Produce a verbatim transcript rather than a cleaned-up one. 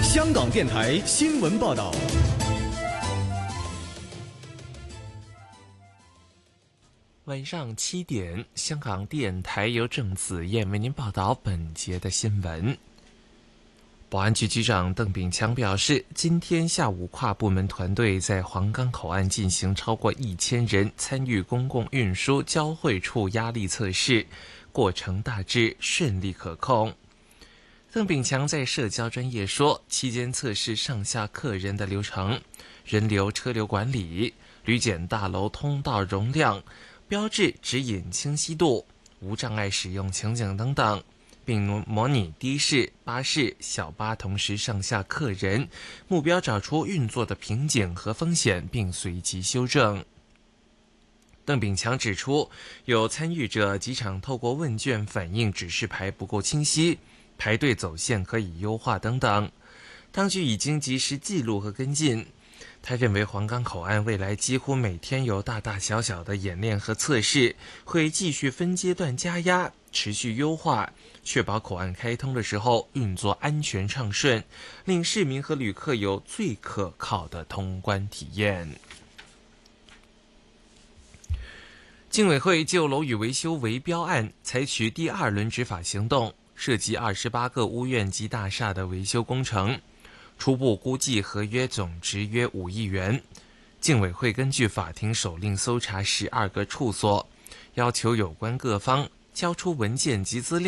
香港电台新闻报道。 晚上七点，香港电台由郑子燕为您报道本节的新闻。保安局局长邓炳强表示，今天下午跨部门团队在皇岗口岸进行超过一千人参与公共运输交汇处压力测试，过程大致顺利可控。邓炳强在社交专页说，期间测试上下客人的流程、人流车流管理、旅检大楼通道容量、标志指引清晰度、无障碍使用情景等等，并模拟的士、巴士、小巴同时上下客人，目标找出运作的瓶颈和风险，并随即修正。邓炳强指出，有参与者机场透过问卷反映指示牌不够清晰，排队走线可以优化等等，当局已经及时记录和跟进。他认为皇岗口岸未来几乎每天有大大小小的演练和测试，会继续分阶段加压，持续优化，确保口岸开通的时候运作安全畅顺，令市民和旅客有最可靠的通关体验。竞委会就楼宇维修围标案采取第二轮执法行动，涉及二十八个屋苑及大厦的维修工程，初步估计合约总值约五亿元。竞委会根据法庭手令搜查十二个处所，要求有关各方交出文件及资料。